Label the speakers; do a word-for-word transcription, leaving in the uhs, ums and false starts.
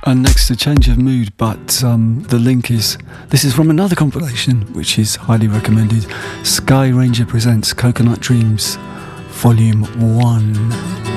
Speaker 1: And next, a change of mood, but um, the link is... This is from another compilation, which is highly recommended. Sky Ranger presents Coconut Dreams, Volume one.